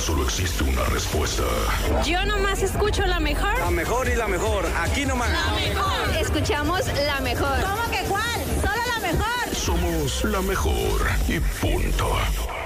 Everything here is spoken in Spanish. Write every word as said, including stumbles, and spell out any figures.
solo existe una respuesta. Yo nomás escucho la mejor. La mejor y la mejor, aquí nomás. La mejor. Escuchamos la mejor. ¿Cómo que cuál? Solo la mejor. Somos la mejor y punto.